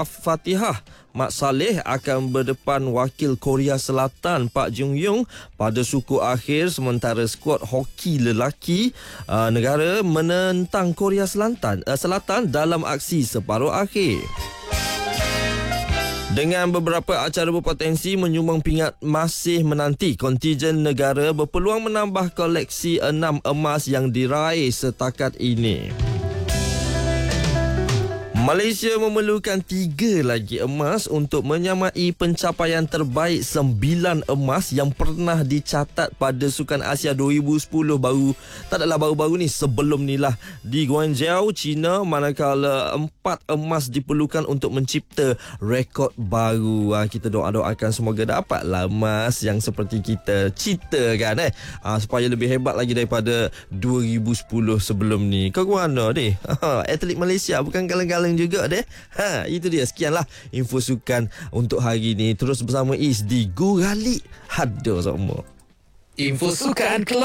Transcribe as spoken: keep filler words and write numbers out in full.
Fatihah, Mat Saleh akan berdepan wakil Korea Selatan Pak Jung Yung pada suku akhir, sementara skuad hoki lelaki uh, negara menentang Korea Selatan, uh, Selatan dalam aksi separuh akhir. Dengan beberapa acara berpotensi menyumbang pingat masih menanti, kontijen negara berpeluang menambah koleksi enam emas yang diraih setakat ini. Malaysia memerlukan tiga lagi emas untuk menyamai pencapaian terbaik sembilan emas yang pernah dicatat pada Sukan Asia dua ribu sepuluh. Baru, tak adalah baru-baru ni, sebelum ni lah di Guangzhou, China, manakala empat emas diperlukan untuk mencipta rekod baru. Ha, kita doa-doakan semoga dapatlah emas yang seperti kita cita kan eh. Ha, supaya lebih hebat lagi daripada dua ribu sepuluh sebelum ni. Kau mana deh? Ha, atlet Malaysia bukan kaleng-kaleng juga deh. Ha, itu dia. Sekianlah info sukan untuk hari ni. Terus bersama Is di Guralik. Haduh semua. Info sukan